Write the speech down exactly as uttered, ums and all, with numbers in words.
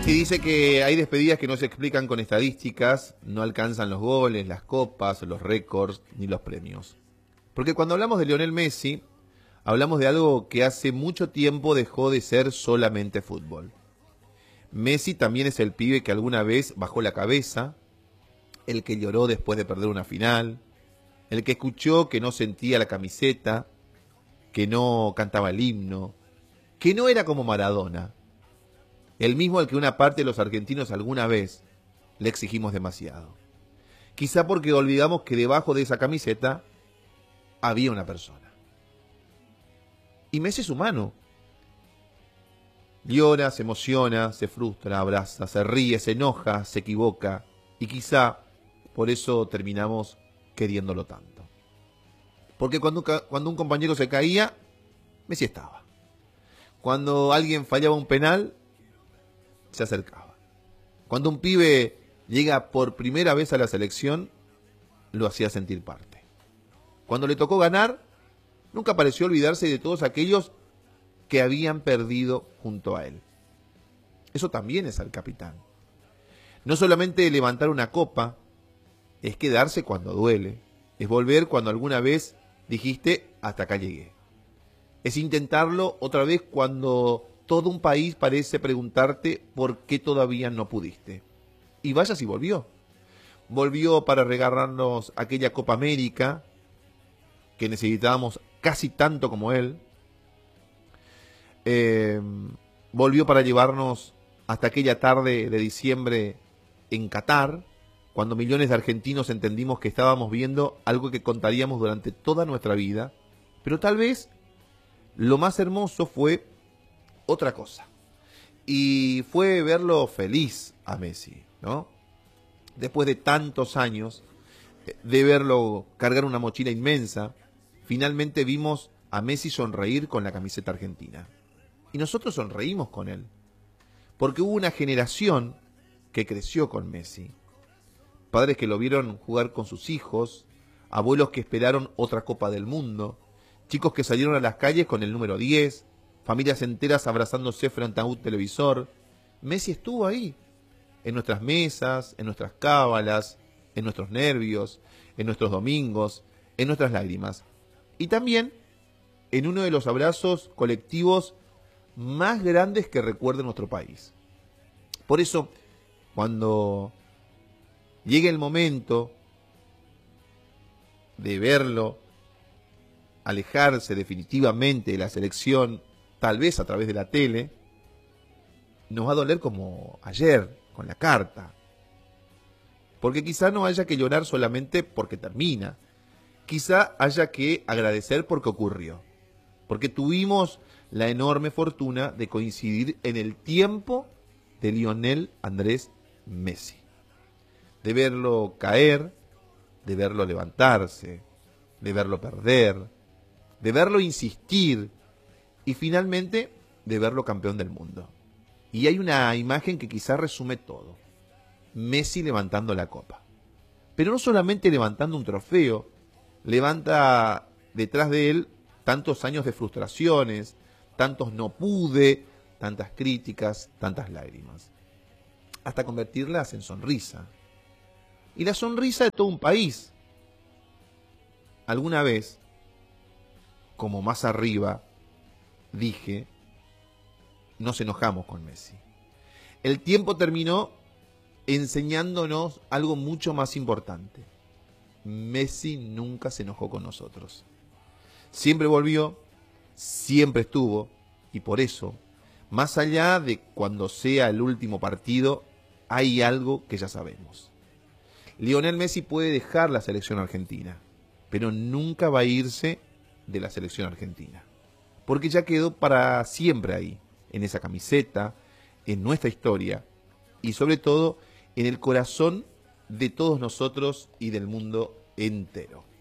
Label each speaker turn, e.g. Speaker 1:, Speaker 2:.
Speaker 1: Y dice que hay despedidas que no se explican con estadísticas, no alcanzan los goles, las copas, los récords ni los premios. Porque cuando hablamos de Lionel Messi, hablamos de algo que hace mucho tiempo dejó de ser solamente fútbol. Messi también es el pibe que alguna vez bajó la cabeza, el que lloró después de perder una final, el que escuchó que no sentía la camiseta, que no cantaba el himno, que no era como Maradona. El mismo al que una parte de los argentinos alguna vez le exigimos demasiado. Quizá porque olvidamos que debajo de esa camiseta había una persona. Y Messi es humano. Llora, se emociona, se frustra, abraza, se ríe, se enoja, se equivoca. Y quizá por eso terminamos queriéndolo tanto. Porque cuando, cuando un compañero se caía, Messi estaba. Cuando alguien fallaba un penal, se acercaba. Cuando un pibe llega por primera vez a la selección, lo hacía sentir parte. Cuando le tocó ganar, nunca pareció olvidarse de todos aquellos que habían perdido junto a él. Eso también es al capitán. No solamente levantar una copa, es quedarse cuando duele, es volver cuando alguna vez dijiste hasta acá llegué. Es intentarlo otra vez cuando todo un país parece preguntarte por qué todavía no pudiste. Y vaya si volvió. Volvió para regalarnos aquella Copa América que necesitábamos casi tanto como él. Eh, volvió para llevarnos hasta aquella tarde de diciembre en Qatar, cuando millones de argentinos entendimos que estábamos viendo algo que contaríamos durante toda nuestra vida. Pero tal vez lo más hermoso fue otra cosa. Y fue verlo feliz a Messi, ¿no? Después de tantos años de verlo cargar una mochila inmensa, finalmente vimos a Messi sonreír con la camiseta argentina. Y nosotros sonreímos con él. Porque hubo una generación que creció con Messi. Padres que lo vieron jugar con sus hijos, abuelos que esperaron otra Copa del Mundo, chicos que salieron a las calles con el número diez, familias enteras abrazándose frente a un televisor. Messi estuvo ahí, en nuestras mesas, en nuestras cábalas, en nuestros nervios, en nuestros domingos, en nuestras lágrimas. Y también en uno de los abrazos colectivos más grandes que recuerde nuestro país. Por eso, cuando llegue el momento de verlo alejarse definitivamente de la selección, tal vez a través de la tele, nos va a doler como ayer, con la carta. Porque quizá no haya que llorar solamente porque termina. Quizá haya que agradecer porque ocurrió. Porque tuvimos la enorme fortuna de coincidir en el tiempo de Lionel Andrés Messi. De verlo caer, de verlo levantarse, de verlo perder, de verlo insistir y finalmente de verlo campeón del mundo. Y hay una imagen que quizás resume todo. Messi levantando la copa. Pero no solamente levantando un trofeo, levanta detrás de él tantos años de frustraciones, tantos no pude, tantas críticas, tantas lágrimas, hasta convertirlas en sonrisa. Y la sonrisa de todo un país. Alguna vez, como más arriba, dije, nos enojamos con Messi. El tiempo terminó enseñándonos algo mucho más importante. Messi nunca se enojó con nosotros. Siempre volvió, siempre estuvo, y por eso, más allá de cuando sea el último partido, hay algo que ya sabemos. Lionel Messi puede dejar la selección argentina, pero nunca va a irse de la selección argentina, porque ya quedó para siempre ahí, en esa camiseta, en nuestra historia y sobre todo en el corazón de todos nosotros y del mundo entero.